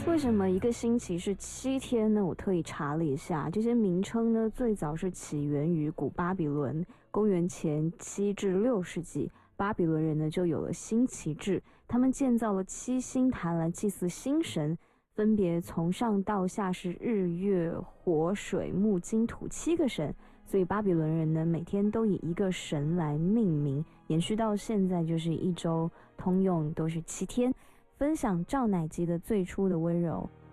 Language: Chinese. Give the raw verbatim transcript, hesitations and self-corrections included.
为什么一个星期是七天呢？我特意查了一下，这些名称呢，最早是起源于古巴比伦，公元前七至六世纪，巴比伦人呢就有了星期制，他们建造了七星坛来祭祀星神，分别从上到下是日月火水木金土七个神，所以巴比伦人呢每天都以一个神来命名，延续到现在就是一周通用都是七天。分享赵乃吉的最初的温柔，